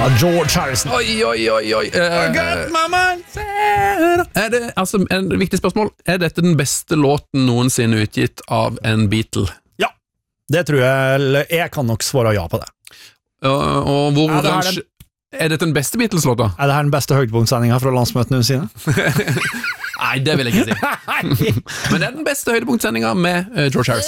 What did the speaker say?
George Harrison. Oi. En viktig spørsmål. Er dette den beste låten noensinne utgitt av en Beatle? Ja, det tror jeg kan nok svare ja på det. Og hvor er dette den beste Beatles-låta? Er det her den beste høydepunktsendingen fra landsmøtene sine? Nei, det vil jeg ikke si. Men det er den beste høydepunktsendingen med George Harrison.